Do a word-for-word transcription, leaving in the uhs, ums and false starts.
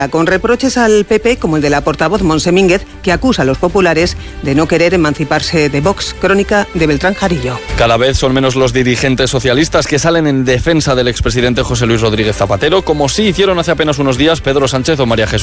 con reproches al P P como el de la portavoz Montse Mínguez, que acusa a los populares de no querer emanciparse de Vox. Crónica de Beltrán Jarillo. Cada vez son menos los dirigentes socialistas que salen en defensa del expresidente José Luis Rodríguez Zapatero, como sí hicieron hace apenas unos días Pedro Sánchez o María Jesús